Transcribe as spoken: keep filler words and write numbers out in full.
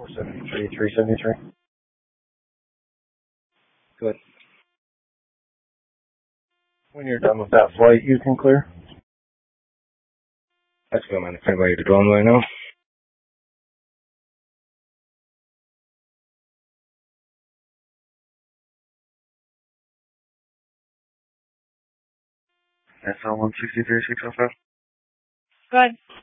four seventy-three, three seventy-three. Good. When you're done with that flight, you can clear. That's good, man. If anybody to go right now. S L one sixty-three, six oh five. Good.